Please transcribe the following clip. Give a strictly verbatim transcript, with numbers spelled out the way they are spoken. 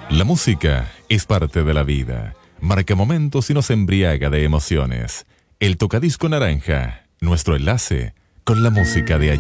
La música es parte de la vida. Marca momentos y nos embriaga de emociones. El Tocadisco Naranja, nuestro enlace con la música de ayer.